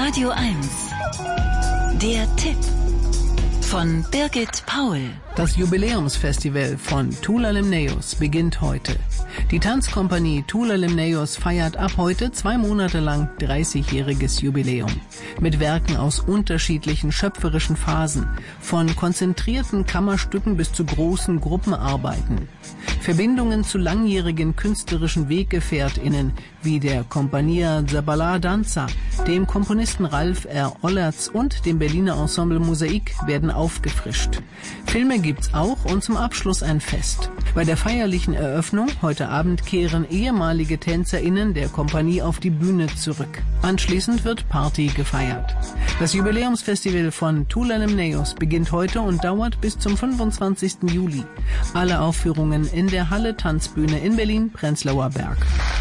Radio 1. Der Tipp von Birgit Paul. Das Jubiläumsfestival von Tula Limnaeus beginnt heute. Die Tanzkompanie Tula Limnaeus feiert ab heute 2 Monate lang 30-jähriges Jubiläum. Mit Werken aus unterschiedlichen schöpferischen Phasen, von konzentrierten Kammerstücken bis zu großen Gruppenarbeiten. Verbindungen zu langjährigen künstlerischen WeggefährtInnen wie der Compagnia Zabala Danza, dem Komponisten Ralf R. Ollertz und dem Berliner Ensemble Mosaik werden aufgefrischt. Filme gibt's auch und zum Abschluss ein Fest. Bei der feierlichen Eröffnung heute Abend kehren ehemalige TänzerInnen der Kompanie auf die Bühne zurück. Anschließend wird Party gefeiert. Das Jubiläumsfestival von Tula Limnaeus beginnt heute und dauert bis zum 25. Juli. Alle Aufführungen in der Halle Tanzbühne in Berlin-Prenzlauer Berg.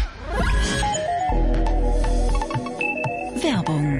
Werbung.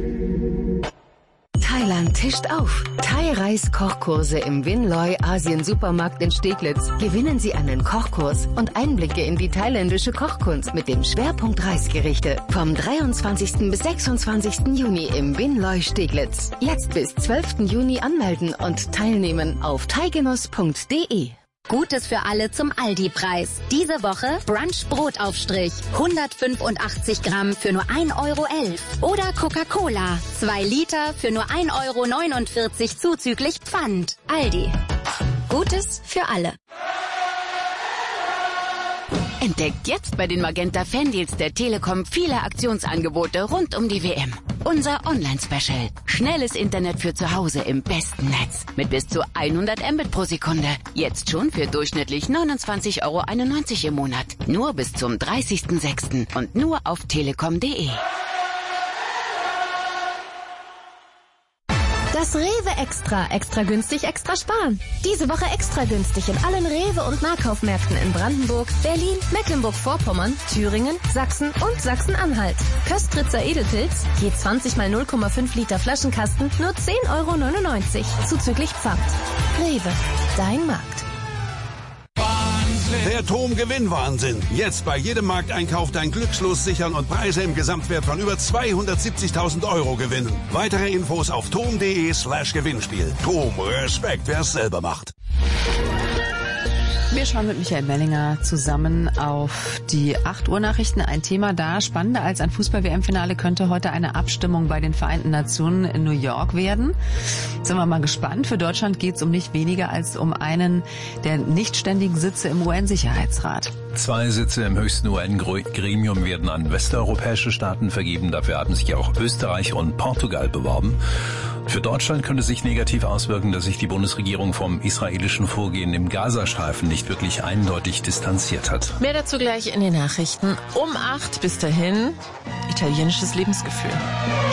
Thailand tischt auf. Thai-Reis-Kochkurse im Winloy Asien-Supermarkt in Steglitz. Gewinnen Sie einen Kochkurs und Einblicke in die thailändische Kochkunst mit dem Schwerpunkt Reisgerichte. Vom 23. bis 26. Juni im Winloy Steglitz. Jetzt bis 12. Juni anmelden und teilnehmen auf thaigenuss.de. Gutes für alle zum Aldi-Preis. Diese Woche Brunch-Brotaufstrich. 185 Gramm für nur 1,11 Euro. Oder Coca-Cola. 2 Liter für nur 1,49 Euro zuzüglich Pfand. Aldi. Gutes für alle. Entdeckt jetzt bei den Magenta Fandeals der Telekom viele Aktionsangebote rund um die WM. Unser Online-Special. Schnelles Internet für zu Hause im besten Netz. Mit bis zu 100 Mbit pro Sekunde. Jetzt schon für durchschnittlich 29,91 Euro im Monat. Nur bis zum 30.06. und nur auf telekom.de. Das Rewe Extra. Extra günstig, extra sparen. Diese Woche extra günstig in allen Rewe- und Nahkaufmärkten in Brandenburg, Berlin, Mecklenburg-Vorpommern, Thüringen, Sachsen und Sachsen-Anhalt. Köstritzer Edelpilz, je 20 mal 0,5 Liter Flaschenkasten, nur 10,99 Euro. Zuzüglich Pfand. Rewe, dein Markt. Der TOM-Gewinnwahnsinn. Jetzt bei jedem Markteinkauf dein Glückslos sichern und Preise im Gesamtwert von über 270.000 Euro gewinnen. Weitere Infos auf tom.de/Gewinnspiel. TOM, Respekt, wer es selber macht. Wir schauen mit Michael Mellinger zusammen auf die 8 Uhr Nachrichten. Ein Thema da, spannender als ein Fußball-WM-Finale könnte heute eine Abstimmung bei den Vereinten Nationen in New York werden. Sind wir mal gespannt. Für Deutschland geht es um nicht weniger als um einen der nicht ständigen Sitze im UN-Sicherheitsrat. 2 Sitze im höchsten UN-Gremium werden an westeuropäische Staaten vergeben. Dafür haben sich auch Österreich und Portugal beworben. Für Deutschland könnte sich negativ auswirken, dass sich die Bundesregierung vom israelischen Vorgehen im Gazastreifen nicht wirklich eindeutig distanziert hat. Mehr dazu gleich in den Nachrichten um 8. Bis dahin, italienisches Lebensgefühl.